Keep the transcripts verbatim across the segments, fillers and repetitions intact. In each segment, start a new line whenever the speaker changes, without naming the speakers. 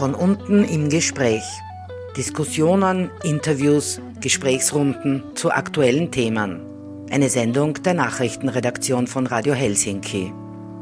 Von unten im Gespräch. Diskussionen, Interviews, Gesprächsrunden zu aktuellen Themen. Eine Sendung der Nachrichtenredaktion von Radio Helsinki.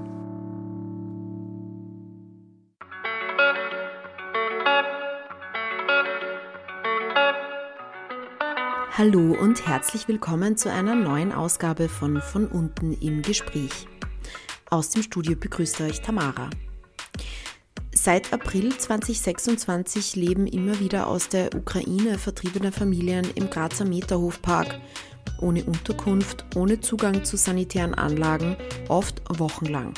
Hallo und herzlich willkommen zu einer neuen Ausgabe von Von unten im Gespräch. Aus dem Studio begrüßt euch Tamara. Seit April zweitausendsechsundzwanzig leben immer wieder aus der Ukraine vertriebene Familien im Grazer Meterhofpark, ohne Unterkunft, ohne Zugang zu sanitären Anlagen, oft wochenlang.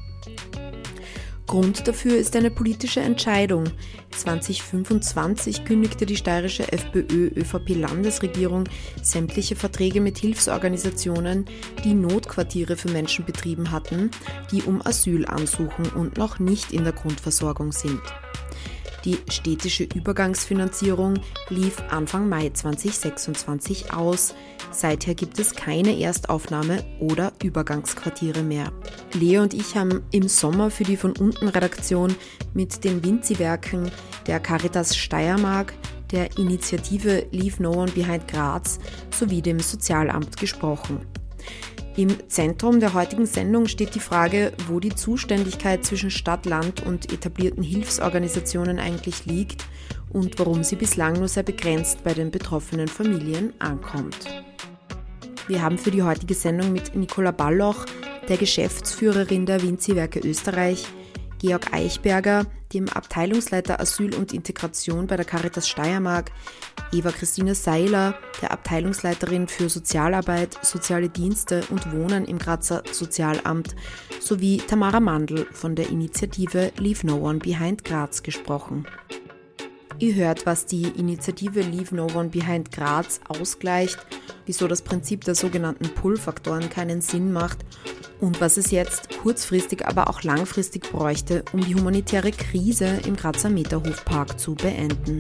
Grund dafür ist eine politische Entscheidung. zweitausendfünfundzwanzig kündigte die steirische FPÖ-Ö V P-Landesregierung sämtliche Verträge mit Hilfsorganisationen, die Notquartiere für Menschen betrieben hatten, die um Asyl ansuchen und noch nicht in der Grundversorgung sind. Die städtische Übergangsfinanzierung lief Anfang Mai zweitausendsechsundzwanzig aus. Seither gibt es keine Erstaufnahme- oder Übergangsquartiere mehr. Leo und ich haben im Sommer für die Von unten Redaktion mit den Vinzi-Werken, der Caritas Steiermark, der Initiative Leave No One Behind Graz sowie dem Sozialamt gesprochen. Im Zentrum der heutigen Sendung steht die Frage, wo die Zuständigkeit zwischen Stadt, Land und etablierten Hilfsorganisationen eigentlich liegt und warum sie bislang nur sehr begrenzt bei den betroffenen Familien ankommt. Wir haben für die heutige Sendung mit Nicola Balloch, der Geschäftsführerin der Vinzi-Werke Österreich, Georg Eichberger, dem Abteilungsleiter Asyl und Integration bei der Caritas Steiermark, Eva-Christine Seiler, der Abteilungsleiterin für Sozialarbeit, Soziale Dienste und Wohnen im Grazer Sozialamt, sowie Tamara Mandl von der Initiative Leave No One Behind Graz gesprochen. Ihr hört, was die Initiative Leave No One Behind Graz ausgleicht, wieso das Prinzip der sogenannten Pull-Faktoren keinen Sinn macht und was es jetzt kurzfristig, aber auch langfristig bräuchte, um die humanitäre Krise im Grazer Meterhofpark zu beenden.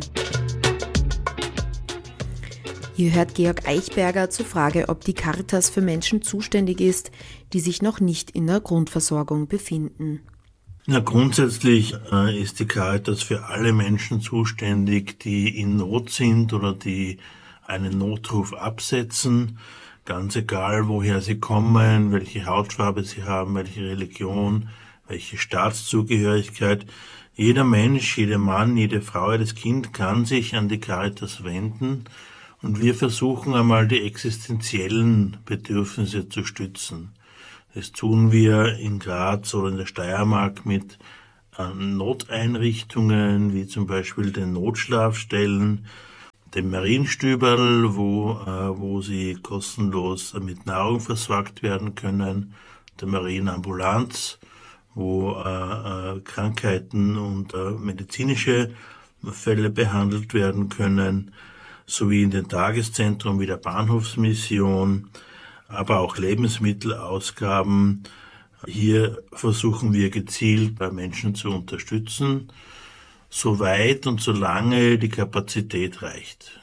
Ihr hört Georg Eichberger zur Frage, ob die Caritas für Menschen zuständig ist, die sich noch nicht in der Grundversorgung befinden.
Ja, grundsätzlich äh, ist die Caritas für alle Menschen zuständig, die in Not sind oder die einen Notruf absetzen, ganz egal woher sie kommen, welche Hautfarbe sie haben, welche Religion, welche Staatszugehörigkeit. Jeder Mensch, jeder Mann, jede Frau, jedes Kind kann sich an die Caritas wenden und wir versuchen einmal die existenziellen Bedürfnisse zu stützen. Das tun wir in Graz oder in der Steiermark mit äh, Noteinrichtungen, wie zum Beispiel den Notschlafstellen, dem Marienstüberl, wo, äh, wo sie kostenlos mit Nahrung versorgt werden können, der Marienambulanz, wo äh, äh, Krankheiten und äh, medizinische Fälle behandelt werden können, sowie in den Tageszentren wie der Bahnhofsmission, aber auch Lebensmittelausgaben. Hier versuchen wir gezielt bei Menschen zu unterstützen, soweit und solange die Kapazität reicht.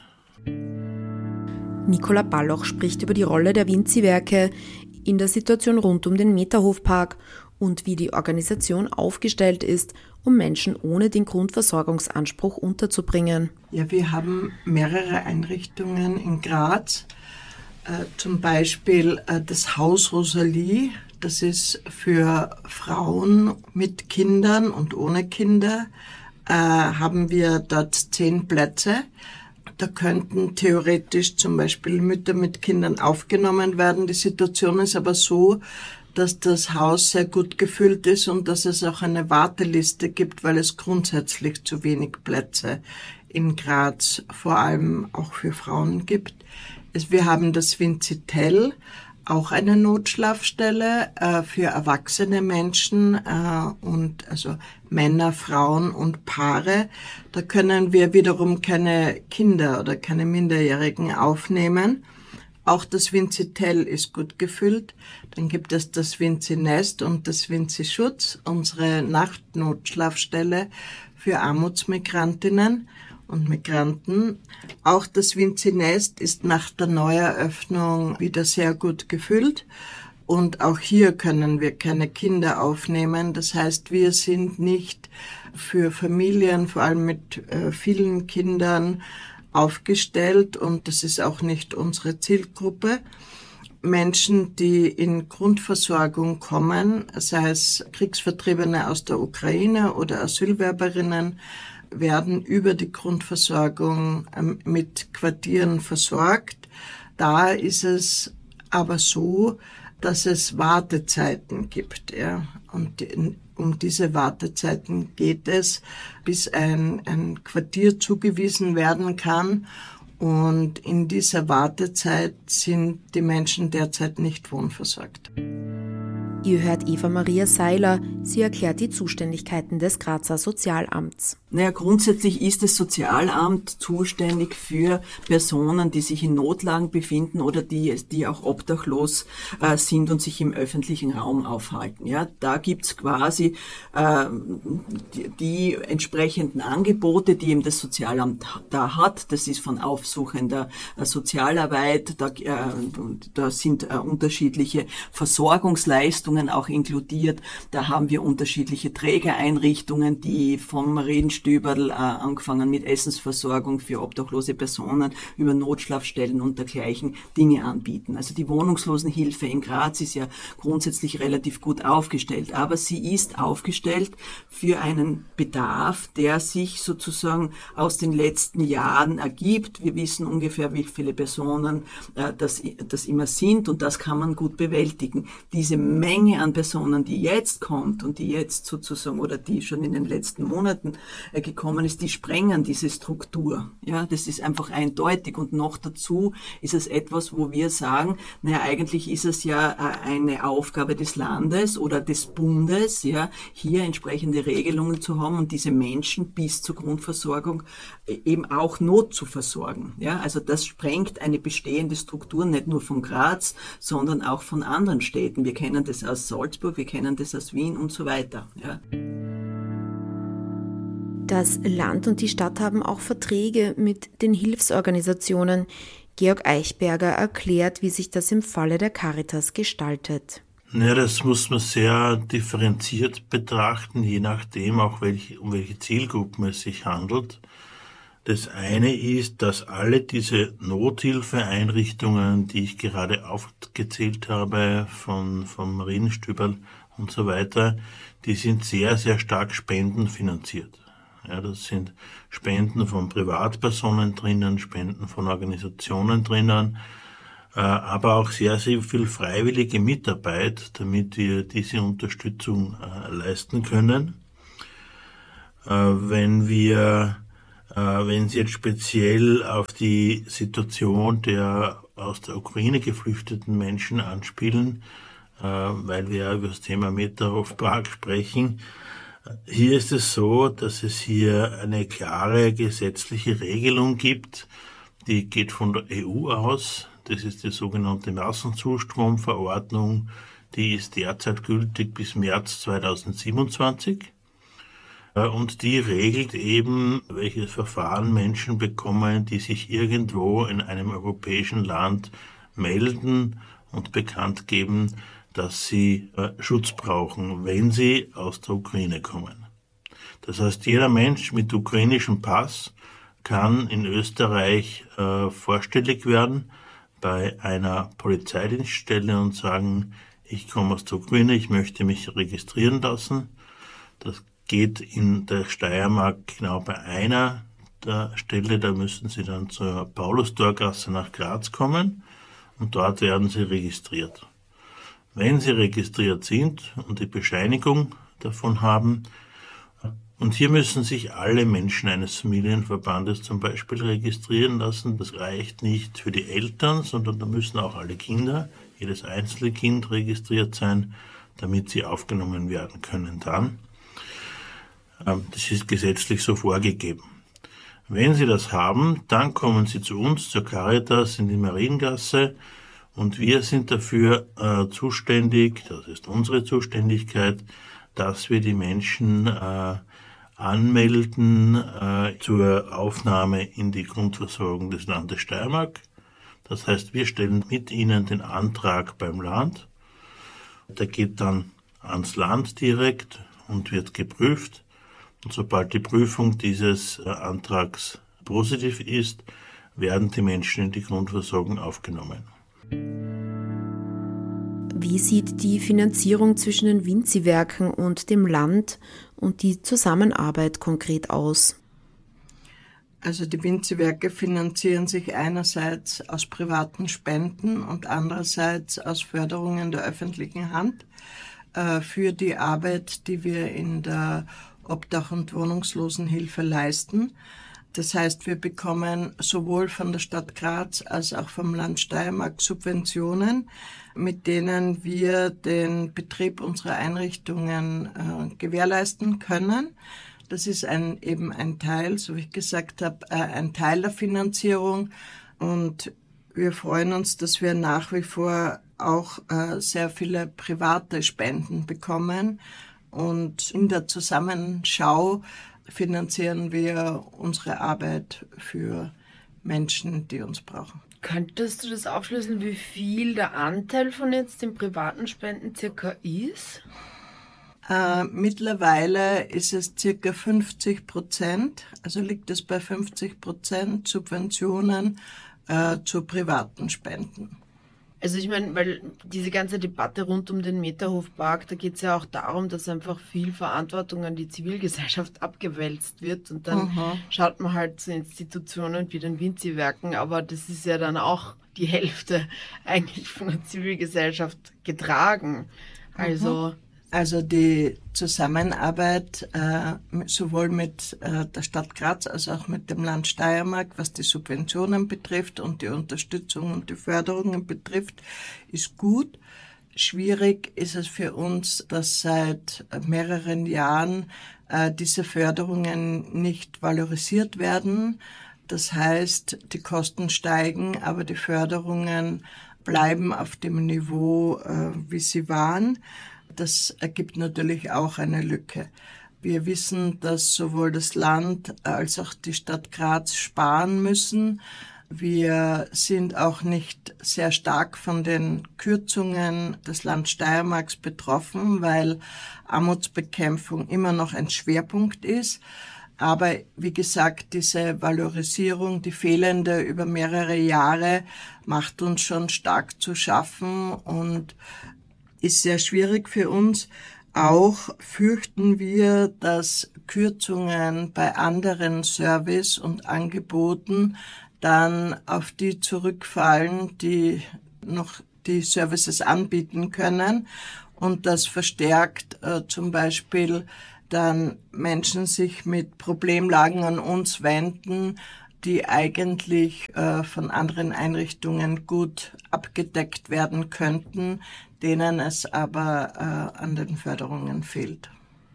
Nicola Balloch spricht über die Rolle der Vinzi-Werke in der Situation rund um den Meterhofpark und wie die Organisation aufgestellt ist, um Menschen ohne den Grundversorgungsanspruch unterzubringen.
Ja, wir haben mehrere Einrichtungen in Graz. Äh, zum Beispiel äh, das Haus Rosalie, das ist für Frauen mit Kindern und ohne Kinder, äh, haben wir dort zehn Plätze. Da könnten theoretisch zum Beispiel Mütter mit Kindern aufgenommen werden. Die Situation ist aber so, dass das Haus sehr gut gefüllt ist und dass es auch eine Warteliste gibt, weil es grundsätzlich zu wenig Plätze in Graz, vor allem auch für Frauen gibt. Wir haben das Vinzi-Tell, auch eine Notschlafstelle äh, für erwachsene Menschen äh, und also Männer, Frauen und Paare. Da können wir wiederum keine Kinder oder keine Minderjährigen aufnehmen. Auch das Vinzi-Tell ist gut gefüllt. Dann gibt es das Vinzi-Nest und das Vinzi-Schutz, unsere Nachtnotschlafstelle für Armutsmigrantinnen und Migranten. Auch das Vinzi-Nest ist nach der Neueröffnung wieder sehr gut gefüllt. Und auch hier können wir keine Kinder aufnehmen. Das heißt, wir sind nicht für Familien, vor allem mit äh, vielen Kindern, aufgestellt. Und das ist auch nicht unsere Zielgruppe. Menschen, die in Grundversorgung kommen, sei es Kriegsvertriebene aus der Ukraine oder Asylwerberinnen, werden über die Grundversorgung ähm, mit Quartieren versorgt. Da ist es aber so, dass es Wartezeiten gibt, ja. Und um diese Wartezeiten geht es, bis ein, ein Quartier zugewiesen werden kann. Und in dieser Wartezeit sind die Menschen derzeit nicht wohnversorgt.
Ihr hört Eva Maria Seiler. Sie erklärt die Zuständigkeiten des Grazer Sozialamts.
Naja, grundsätzlich ist das Sozialamt zuständig für Personen, die sich in Notlagen befinden oder die, die auch obdachlos äh, sind und sich im öffentlichen Raum aufhalten. Ja, da gibt's quasi äh, die, die entsprechenden Angebote, die eben das Sozialamt da hat. Das ist von aufsuchender äh, Sozialarbeit, da, äh, da sind äh, unterschiedliche Versorgungsleistungen auch inkludiert. Da haben wir unterschiedliche Trägereinrichtungen, die vom Marienstüberl äh, angefangen mit Essensversorgung für obdachlose Personen über Notschlafstellen und dergleichen Dinge anbieten. Also die Wohnungslosenhilfe in Graz ist ja grundsätzlich relativ gut aufgestellt, aber sie ist aufgestellt für einen Bedarf, der sich sozusagen aus den letzten Jahren ergibt. Wir wissen ungefähr, wie viele Personen äh, das, das immer sind und das kann man gut bewältigen. Diese Menge an Personen, die jetzt kommt und die jetzt sozusagen oder die schon in den letzten Monaten äh, gekommen ist, die sprengen diese Struktur. Ja, das ist einfach eindeutig und noch dazu ist es etwas, wo wir sagen, naja, eigentlich ist es ja äh, eine Aufgabe des Landes oder des Bundes, ja, hier entsprechende Regelungen zu haben und diese Menschen bis zur Grundversorgung äh, eben auch not zu versorgen. Ja, also das sprengt eine bestehende Struktur nicht nur von Graz, sondern auch von anderen Städten. Wir kennen das aus Salzburg, wir kennen das aus Wien und so weiter. Ja.
Das Land und die Stadt haben auch Verträge mit den Hilfsorganisationen. Georg Eichberger erklärt, wie sich das im Falle der Caritas gestaltet.
Ja, das muss man sehr differenziert betrachten, je nachdem auch welche, um welche Zielgruppen es sich handelt. Das eine ist, dass alle diese Nothilfeeinrichtungen, die ich gerade aufgezählt habe, von, von Marienstüberl und so weiter, die sind sehr, sehr stark spendenfinanziert. Ja, das sind Spenden von Privatpersonen drinnen, Spenden von Organisationen drinnen, äh, aber auch sehr, sehr viel freiwillige Mitarbeit, damit wir diese Unterstützung äh, leisten können. Äh, wenn wir, äh, wenn Sie jetzt speziell auf die Situation der aus der Ukraine geflüchteten Menschen anspielen, äh, weil wir ja über das Thema Meteorov-Prag sprechen, hier ist es so, dass es hier eine klare gesetzliche Regelung gibt, die geht von der E U aus. Das ist die sogenannte Massenzustromverordnung, die ist derzeit gültig bis März zweitausendsiebenundzwanzig. Und die regelt eben, welches Verfahren Menschen bekommen, die sich irgendwo in einem europäischen Land melden und bekannt geben, dass sie äh, Schutz brauchen, wenn sie aus der Ukraine kommen. Das heißt, jeder Mensch mit ukrainischem Pass kann in Österreich äh, vorstellig werden bei einer Polizeidienststelle und sagen, ich komme aus der Ukraine, ich möchte mich registrieren lassen. Das geht in der Steiermark genau bei einer der Stelle, da müssen Sie dann zur Paulustorgasse nach Graz kommen und dort werden Sie registriert. Wenn Sie registriert sind und die Bescheinigung davon haben, und hier müssen sich alle Menschen eines Familienverbandes zum Beispiel registrieren lassen, das reicht nicht für die Eltern, sondern da müssen auch alle Kinder, jedes einzelne Kind registriert sein, damit sie aufgenommen werden können dann. Das ist gesetzlich so vorgegeben. Wenn Sie das haben, dann kommen Sie zu uns, zur Caritas in die Mariengasse, und wir sind dafür äh, zuständig, das ist unsere Zuständigkeit, dass wir die Menschen äh, anmelden äh, zur Aufnahme in die Grundversorgung des Landes Steiermark. Das heißt, wir stellen mit ihnen den Antrag beim Land Der geht dann ans Land direkt und wird geprüft. Und sobald die Prüfung dieses Antrags positiv ist, werden die Menschen in die Grundversorgung aufgenommen.
Wie sieht die Finanzierung zwischen den Vinzi-Werken und dem Land und die Zusammenarbeit konkret aus?
Also die Vinzi-Werke finanzieren sich einerseits aus privaten Spenden und andererseits aus Förderungen der öffentlichen Hand äh, für die Arbeit, die wir in der Obdach- und Wohnungslosenhilfe leisten. Das heißt, wir bekommen sowohl von der Stadt Graz als auch vom Land Steiermark Subventionen, mit denen wir den Betrieb unserer Einrichtungen äh, gewährleisten können. Das ist ein, eben ein Teil, so wie ich gesagt habe, äh, ein Teil der Finanzierung. Und wir freuen uns, dass wir nach wie vor auch äh, sehr viele private Spenden bekommen. Und in der Zusammenschau finanzieren wir unsere Arbeit für Menschen, die uns brauchen.
Könntest du das aufschlüsseln, wie viel der Anteil von jetzt den privaten Spenden circa ist?
Äh, mittlerweile ist es circa fünfzig Prozent, also liegt es bei fünfzig Prozent Subventionen äh, zu privaten Spenden.
Also ich meine, weil diese ganze Debatte rund um den Meterhofpark, da geht es ja auch darum, dass einfach viel Verantwortung an die Zivilgesellschaft abgewälzt wird und dann mhm. schaut man halt zu Institutionen wie den Vinzi-Werken, aber das ist ja dann auch die Hälfte eigentlich von der Zivilgesellschaft getragen. Also
mhm. Also die Zusammenarbeit äh, sowohl mit äh, der Stadt Graz als auch mit dem Land Steiermark, was die Subventionen betrifft und die Unterstützung und die Förderungen betrifft, ist gut. Schwierig ist es für uns, dass seit mehreren Jahren äh, diese Förderungen nicht valorisiert werden. Das heißt, die Kosten steigen, aber die Förderungen bleiben auf dem Niveau, äh, wie sie waren. Das ergibt natürlich auch eine Lücke. Wir wissen, dass sowohl das Land als auch die Stadt Graz sparen müssen. Wir sind auch nicht sehr stark von den Kürzungen des Land Steiermarks betroffen, weil Armutsbekämpfung immer noch ein Schwerpunkt ist. Aber wie gesagt, diese Valorisierung, die fehlende über mehrere Jahre, macht uns schon stark zu schaffen und ist sehr schwierig für uns. Auch fürchten wir, dass Kürzungen bei anderen Service und Angeboten dann auf die zurückfallen, die noch die Services anbieten können und das verstärkt äh, zum Beispiel dann Menschen sich mit Problemlagen an uns wenden, die eigentlich äh, von anderen Einrichtungen gut abgedeckt werden könnten, denen es aber äh, an den Förderungen fehlt.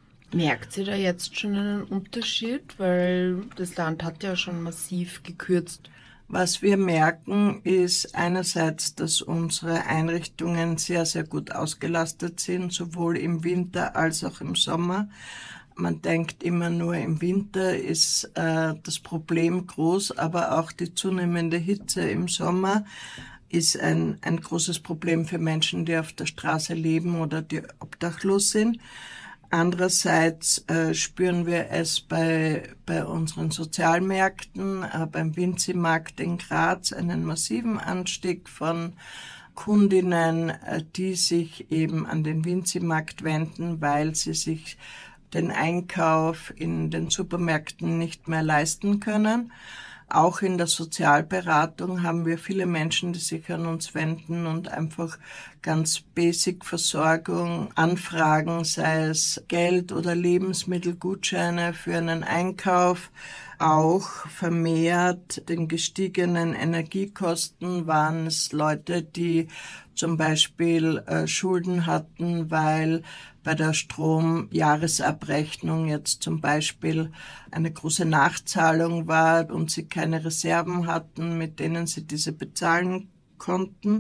Merkt sie da jetzt schon einen Unterschied? Weil das Land hat ja schon massiv gekürzt.
Was wir merken, ist einerseits, dass unsere Einrichtungen sehr, sehr gut ausgelastet sind, sowohl im Winter als auch im Sommer. Man denkt immer nur, im Winter ist äh, das Problem groß, aber auch die zunehmende Hitze im Sommer ist ein, ein großes Problem für Menschen, die auf der Straße leben oder die obdachlos sind. Andererseits äh, spüren wir es bei, bei unseren Sozialmärkten, äh, beim Vinzi-Markt in Graz, einen massiven Anstieg von Kundinnen, äh, die sich eben an den Vinzi-Markt wenden, weil sie sich den Einkauf in den Supermärkten nicht mehr leisten können. Auch in der Sozialberatung haben wir viele Menschen, die sich an uns wenden und einfach ganz basic Versorgung anfragen, sei es Geld oder Lebensmittelgutscheine für einen Einkauf. Auch vermehrt den gestiegenen Energiekosten waren es Leute, die zum Beispiel äh, Schulden hatten, weil bei der Stromjahresabrechnung jetzt zum Beispiel eine große Nachzahlung war und sie keine Reserven hatten, mit denen sie diese bezahlen konnten.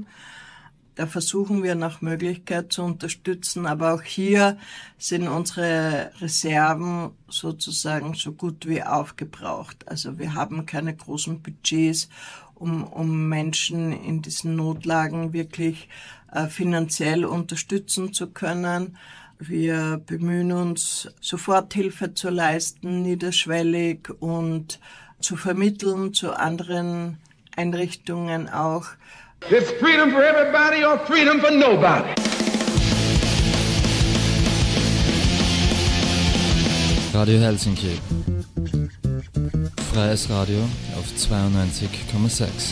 Da versuchen wir nach Möglichkeit zu unterstützen, aber auch hier sind unsere Reserven sozusagen so gut wie aufgebraucht. Also wir haben keine großen Budgets, um, um Menschen in diesen Notlagen wirklich äh, finanziell unterstützen zu können. Wir bemühen uns, Soforthilfe zu leisten, niederschwellig und zu vermitteln zu anderen Einrichtungen auch.
It's freedom for everybody or freedom for nobody.
Radio Helsinki. Freies Radio auf zweiundneunzig Komma sechs.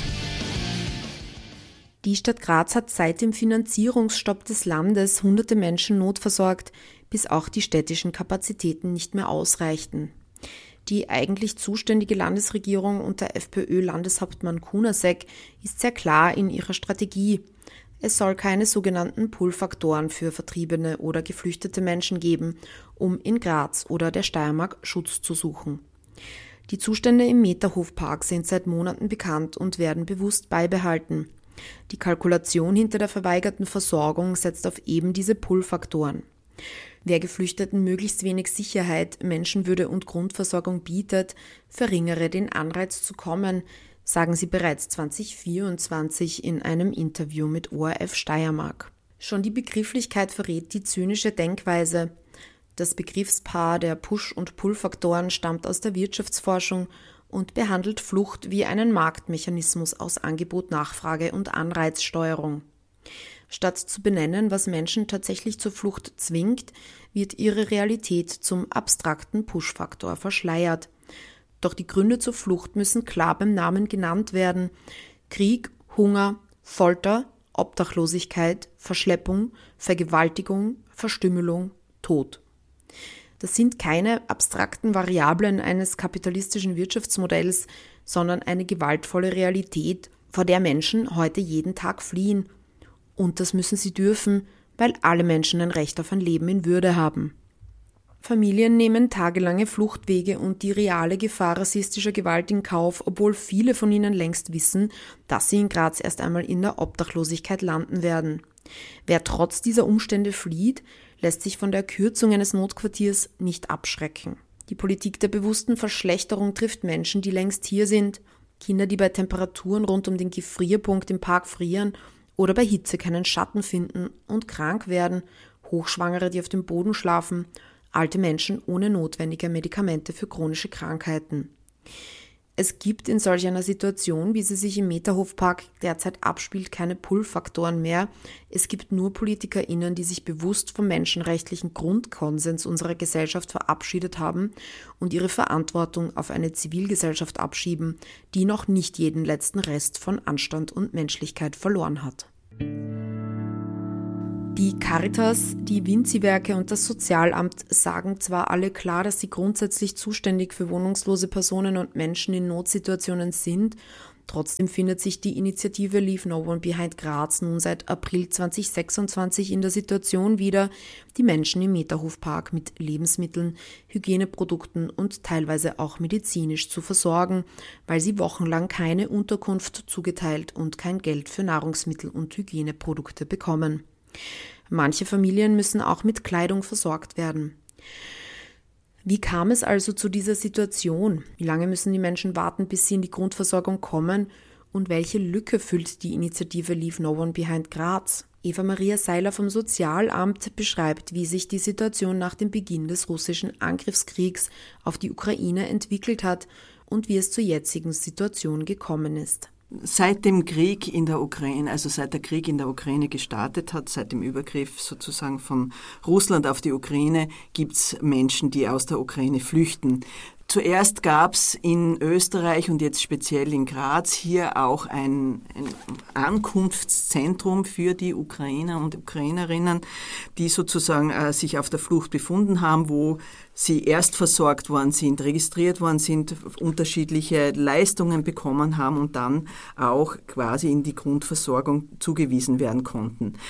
Die Stadt Graz hat seit dem Finanzierungsstopp des Landes hunderte Menschen notversorgt, bis auch die städtischen Kapazitäten nicht mehr ausreichten. Die eigentlich zuständige Landesregierung unter FPÖ-Landeshauptmann Kunasek ist sehr klar in ihrer Strategie. Es soll keine sogenannten Pull-Faktoren für vertriebene oder geflüchtete Menschen geben, um in Graz oder der Steiermark Schutz zu suchen. Die Zustände im Meterhofpark sind seit Monaten bekannt und werden bewusst beibehalten. Die Kalkulation hinter der verweigerten Versorgung setzt auf eben diese Pull-Faktoren. Wer Geflüchteten möglichst wenig Sicherheit, Menschenwürde und Grundversorgung bietet, verringere den Anreiz zu kommen, sagen sie bereits zwanzig vierundzwanzig in einem Interview mit O R F Steiermark. Schon die Begrifflichkeit verrät die zynische Denkweise. Das Begriffspaar der Push- und Pull-Faktoren stammt aus der Wirtschaftsforschung und behandelt Flucht wie einen Marktmechanismus aus Angebot, Nachfrage und Anreizsteuerung. Statt zu benennen, was Menschen tatsächlich zur Flucht zwingt, wird ihre Realität zum abstrakten Push-Faktor verschleiert. Doch die Gründe zur Flucht müssen klar beim Namen genannt werden. Krieg, Hunger, Folter, Obdachlosigkeit, Verschleppung, Vergewaltigung, Verstümmelung, Tod. Das sind keine abstrakten Variablen eines kapitalistischen Wirtschaftsmodells, sondern eine gewaltvolle Realität, vor der Menschen heute jeden Tag fliehen. Und das müssen sie dürfen, weil alle Menschen ein Recht auf ein Leben in Würde haben. Familien nehmen tagelange Fluchtwege und die reale Gefahr rassistischer Gewalt in Kauf, obwohl viele von ihnen längst wissen, dass sie in Graz erst einmal in der Obdachlosigkeit landen werden. Wer trotz dieser Umstände flieht, lässt sich von der Kürzung eines Notquartiers nicht abschrecken. Die Politik der bewussten Verschlechterung trifft Menschen, die längst hier sind, Kinder, die bei Temperaturen rund um den Gefrierpunkt im Park frieren oder bei Hitze keinen Schatten finden und krank werden, Hochschwangere, die auf dem Boden schlafen, alte Menschen ohne notwendige Medikamente für chronische Krankheiten. Es gibt in solch einer Situation, wie sie sich im Meterhofpark derzeit abspielt, keine Pull-Faktoren mehr. Es gibt nur PolitikerInnen, die sich bewusst vom menschenrechtlichen Grundkonsens unserer Gesellschaft verabschiedet haben und ihre Verantwortung auf eine Zivilgesellschaft abschieben, die noch nicht jeden letzten Rest von Anstand und Menschlichkeit verloren hat. Die Caritas, die Vinzi-Werke und das Sozialamt sagen zwar alle klar, dass sie grundsätzlich zuständig für wohnungslose Personen und Menschen in Notsituationen sind, trotzdem findet sich die Initiative Leave No One Behind Graz nun seit April zweitausendsechsundzwanzig in der Situation wieder, die Menschen im Meterhofpark mit Lebensmitteln, Hygieneprodukten und teilweise auch medizinisch zu versorgen, weil sie wochenlang keine Unterkunft zugeteilt und kein Geld für Nahrungsmittel und Hygieneprodukte bekommen. Manche Familien müssen auch mit Kleidung versorgt werden. Wie kam es also zu dieser Situation? Wie lange müssen die Menschen warten, bis sie in die Grundversorgung kommen? Und welche Lücke füllt die Initiative Leave No One Behind Graz? Eva Maria Seiler vom Sozialamt beschreibt, wie sich die Situation nach dem Beginn des russischen Angriffskriegs auf die Ukraine entwickelt hat und wie es zur jetzigen Situation gekommen ist.
Seit dem Krieg in der Ukraine, also seit der Krieg in der Ukraine gestartet hat, seit dem Übergriff sozusagen von Russland auf die Ukraine, gibt's Menschen, die aus der Ukraine flüchten. Zuerst gab's in Österreich und jetzt speziell in Graz hier auch ein, ein Ankunftszentrum für die Ukrainer und Ukrainerinnen, die sozusagen äh, sich auf der Flucht befunden haben, wo sie erst versorgt worden sind, registriert worden sind, unterschiedliche Leistungen bekommen haben und dann auch quasi in die Grundversorgung zugewiesen werden konnten.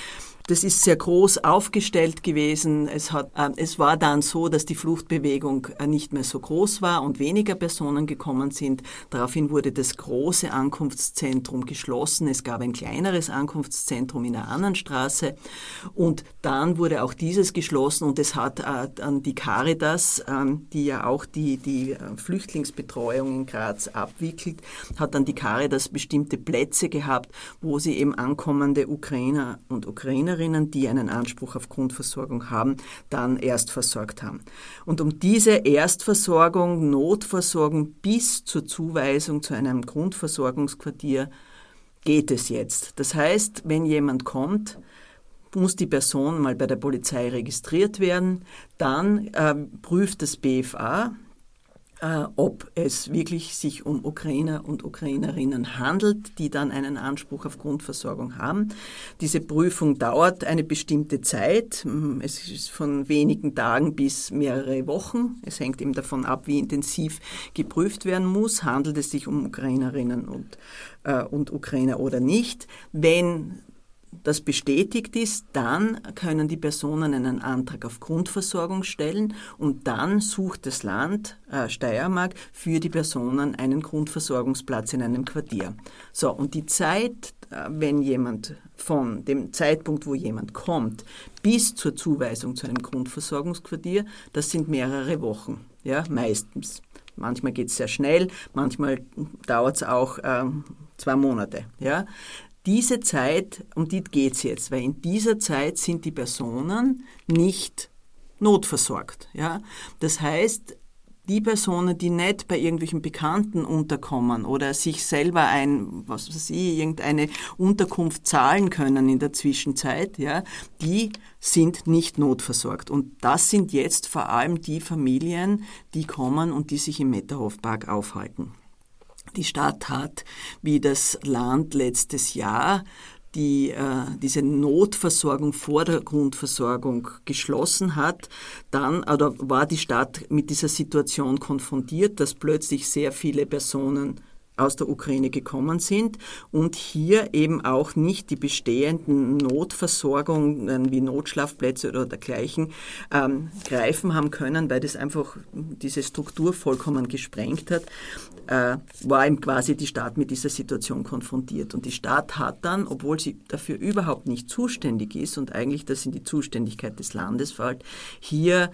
Das ist sehr groß aufgestellt gewesen. Es hat, äh, es war dann so, dass die Fluchtbewegung äh, nicht mehr so groß war und weniger Personen gekommen sind. Daraufhin wurde das große Ankunftszentrum geschlossen. Es gab ein kleineres Ankunftszentrum in einer anderen Straße und dann wurde auch dieses geschlossen und es hat äh, dann die Caritas, äh, die ja auch die, die äh, Flüchtlingsbetreuung in Graz abwickelt, hat dann die Caritas bestimmte Plätze gehabt, wo sie eben ankommende Ukrainer und Ukrainerinnen, die einen Anspruch auf Grundversorgung haben, dann erst versorgt haben. Und um diese Erstversorgung, Notversorgung bis zur Zuweisung zu einem Grundversorgungsquartier geht es jetzt. Das heißt, wenn jemand kommt, muss die Person mal bei der Polizei registriert werden, dann äh, prüft das B F A, Äh, ob es wirklich sich um Ukrainer und Ukrainerinnen handelt, die dann einen Anspruch auf Grundversorgung haben. Diese Prüfung dauert eine bestimmte Zeit. Es ist von wenigen Tagen bis mehrere Wochen. Es hängt eben davon ab, wie intensiv geprüft werden muss. Handelt es sich um Ukrainerinnen und, äh, und Ukrainer oder nicht? Wenn das bestätigt ist, dann können die Personen einen Antrag auf Grundversorgung stellen und dann sucht das Land äh, Steiermark für die Personen einen Grundversorgungsplatz in einem Quartier. So, und die Zeit, äh, wenn jemand von dem Zeitpunkt, wo jemand kommt, bis zur Zuweisung zu einem Grundversorgungsquartier, das sind mehrere Wochen, ja, meistens. Manchmal geht es sehr schnell, manchmal dauert es auch äh, zwei Monate, ja. Diese Zeit, um die geht es jetzt, weil in dieser Zeit sind die Personen nicht notversorgt. Ja? Das heißt, die Personen, die nicht bei irgendwelchen Bekannten unterkommen oder sich selber ein, was weiß ich, irgendeine Unterkunft zahlen können in der Zwischenzeit, ja, die sind nicht notversorgt. Und das sind jetzt vor allem die Familien, die kommen und die sich im Meterhofpark aufhalten. Die Stadt hat, wie das Land letztes Jahr, die äh, diese Notversorgung vor der Grundversorgung geschlossen hat, dann oder war die Stadt mit dieser Situation konfrontiert, dass plötzlich sehr viele Personen aus der Ukraine gekommen sind und hier eben auch nicht die bestehenden Notversorgungen wie Notschlafplätze oder dergleichen ähm, greifen haben können, weil das einfach diese Struktur vollkommen gesprengt hat, äh, war eben quasi die Stadt mit dieser Situation konfrontiert. Und die Stadt hat dann, obwohl sie dafür überhaupt nicht zuständig ist und eigentlich das in die Zuständigkeit des Landes fällt, hier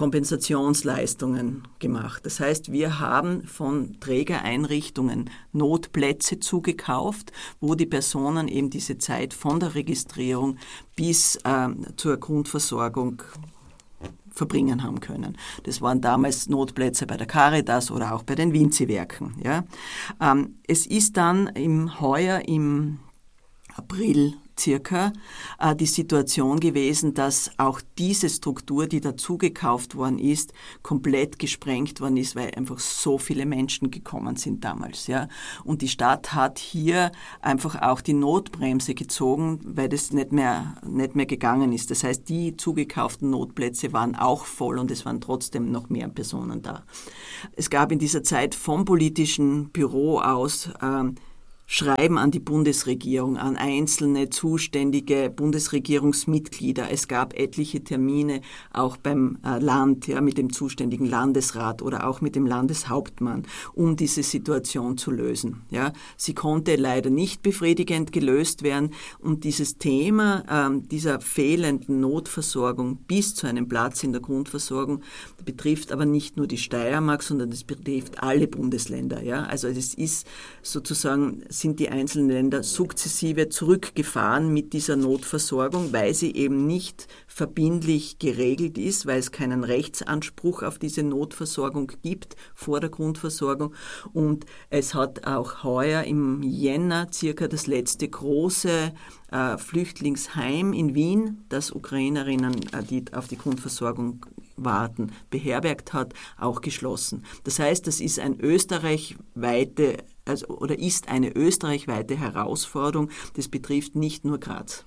Kompensationsleistungen gemacht. Das heißt, wir haben von Trägereinrichtungen Notplätze zugekauft, wo die Personen eben diese Zeit von der Registrierung bis äh, zur Grundversorgung verbringen haben können. Das waren damals Notplätze bei der Caritas oder auch bei den Vinzi-Werken. Ja. Ähm, es ist dann im Heuer, im April circa, äh, die Situation gewesen, dass auch diese Struktur, die dazu gekauft worden ist, komplett gesprengt worden ist, weil einfach so viele Menschen gekommen sind damals. Ja. Und die Stadt hat hier einfach auch die Notbremse gezogen, weil das nicht mehr, nicht mehr gegangen ist. Das heißt, die zugekauften Notplätze waren auch voll und es waren trotzdem noch mehr Personen da. Es gab in dieser Zeit vom politischen Büro aus ähm, Schreiben an die Bundesregierung, an einzelne zuständige Bundesregierungsmitglieder. Es gab etliche Termine auch beim äh, Land, ja, mit dem zuständigen Landesrat oder auch mit dem Landeshauptmann, um diese Situation zu lösen. Ja. Sie konnte leider nicht befriedigend gelöst werden und dieses Thema ähm, dieser fehlenden Notversorgung bis zu einem Platz in der Grundversorgung betrifft aber nicht nur die Steiermark, sondern es betrifft alle Bundesländer. Ja. Also es ist sozusagen sind die einzelnen Länder sukzessive zurückgefahren mit dieser Notversorgung, weil sie eben nicht verbindlich geregelt ist, weil es keinen Rechtsanspruch auf diese Notversorgung gibt vor der Grundversorgung. Und es hat auch heuer im Jänner circa das letzte große äh, Flüchtlingsheim in Wien, das Ukrainerinnen, äh, die auf die Grundversorgung warten, beherbergt hat, auch geschlossen. Das heißt, das ist ein österreichweite, also, oder ist eine österreichweite Herausforderung. Das betrifft nicht nur Graz.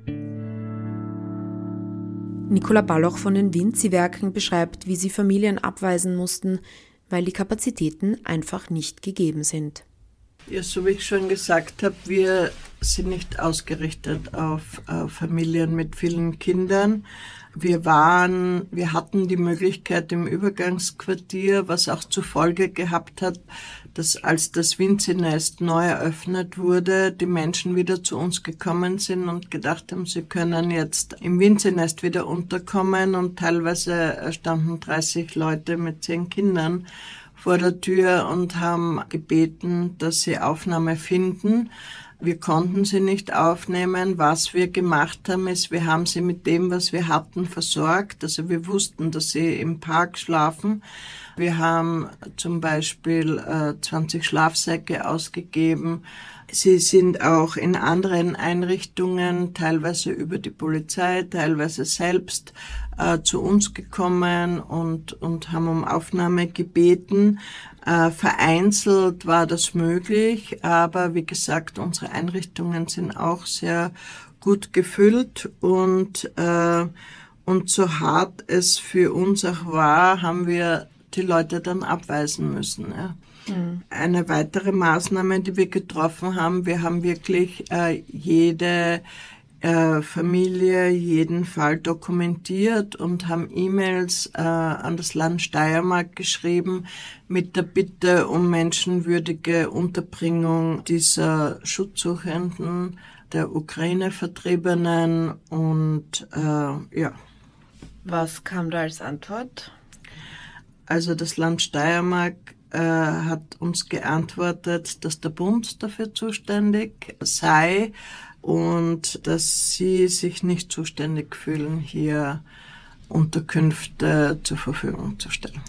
Nicola Balloch von den Vinzi-Werken beschreibt, wie sie Familien abweisen mussten, weil die Kapazitäten einfach nicht gegeben sind.
Ja, so wie ich schon gesagt habe, wir sind nicht ausgerichtet auf äh, Familien mit vielen Kindern. Wir waren, wir hatten die Möglichkeit im Übergangsquartier, was auch zur Folge gehabt hat, dass als das Vinzi-Nest neu eröffnet wurde, die Menschen wieder zu uns gekommen sind und gedacht haben, sie können jetzt im Vinzi-Nest wieder unterkommen, und teilweise standen dreißig Leute mit zehn Kindern vor der Tür und haben gebeten, dass sie Aufnahme finden. Wir konnten sie nicht aufnehmen. Was wir gemacht haben, ist, wir haben sie mit dem, was wir hatten, versorgt. Also wir wussten, dass sie im Park schlafen. Wir haben zum Beispiel äh, zwanzig Schlafsäcke ausgegeben. Sie sind auch in anderen Einrichtungen, teilweise über die Polizei, teilweise selbst äh, zu uns gekommen und, und haben um Aufnahme gebeten. Äh, vereinzelt war das möglich, aber wie gesagt, unsere Einrichtungen sind auch sehr gut gefüllt, und, äh, und so hart es für uns auch war, haben wir die Leute dann abweisen müssen. Ja. Mhm. Eine weitere Maßnahme, die wir getroffen haben, wir haben wirklich äh, jede äh, Familie, jeden Fall dokumentiert und haben E-Mails äh, an das Land Steiermark geschrieben mit der Bitte um menschenwürdige Unterbringung dieser Schutzsuchenden, der Ukraine-Vertriebenen, und äh, ja.
Was kam da als Antwort?
Also das Land Steiermark äh, hat uns geantwortet, dass der Bund dafür zuständig sei und dass sie sich nicht zuständig fühlen, hier Unterkünfte zur Verfügung zu stellen.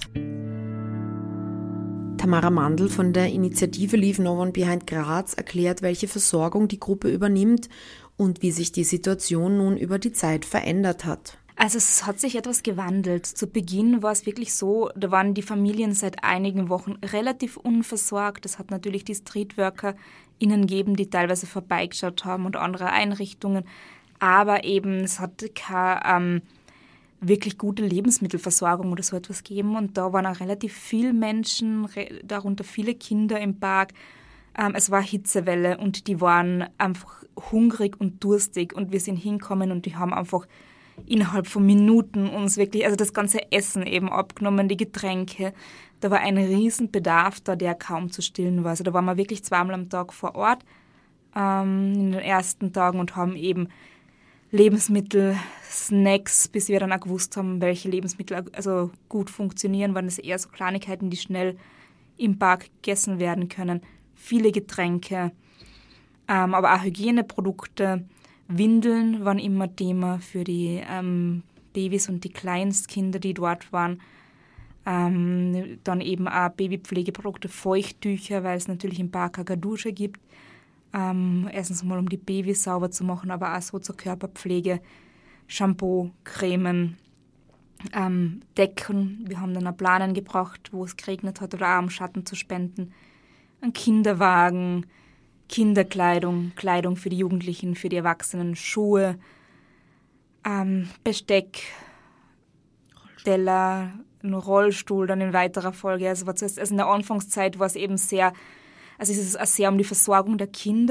Tamara Mandl von der Initiative Leave No One Behind Graz erklärt, welche Versorgung die Gruppe übernimmt und wie sich die Situation nun über die Zeit verändert hat.
Also es hat sich etwas gewandelt. Zu Beginn war es wirklich so, da waren die Familien seit einigen Wochen relativ unversorgt. Es hat natürlich die StreetworkerInnen gegeben, die teilweise vorbeigeschaut haben, und andere Einrichtungen. Aber eben, es hatte keine ähm, wirklich gute Lebensmittelversorgung oder so etwas gegeben. Und da waren auch relativ viele Menschen, re- darunter viele Kinder im Park. Ähm, es war Hitzewelle und die waren einfach hungrig und durstig. Und wir sind hingekommen und die haben einfach innerhalb von Minuten uns wirklich, also das ganze Essen eben abgenommen, die Getränke. Da war ein Riesenbedarf da, der kaum zu stillen war. Also da waren wir wirklich zweimal am Tag vor Ort ähm, in den ersten Tagen und haben eben Lebensmittel, Snacks, bis wir dann auch gewusst haben, welche Lebensmittel also gut funktionieren, waren es eher so Kleinigkeiten, die schnell im Park gegessen werden können. Viele Getränke, ähm, aber auch Hygieneprodukte. Windeln waren immer Thema für die ähm, Babys und die Kleinstkinder, die dort waren. Ähm, dann eben auch Babypflegeprodukte, Feuchttücher, weil es natürlich im Park auch keine Dusche gibt. Ähm, erstens mal, um die Babys sauber zu machen, aber auch so zur Körperpflege. Shampoo, Cremen, ähm, Decken. Wir haben dann auch Planen gebraucht, wo es geregnet hat, oder auch um Schatten zu spenden. Ein Kinderwagen, Kinderkleidung, Kleidung für die Jugendlichen, für die Erwachsenen, Schuhe, ähm, Besteck, Teller, ein Rollstuhl dann in weiterer Folge. Also, war zuerst, also in der Anfangszeit war es eben sehr, also es ist auch sehr um die Versorgung der Kinder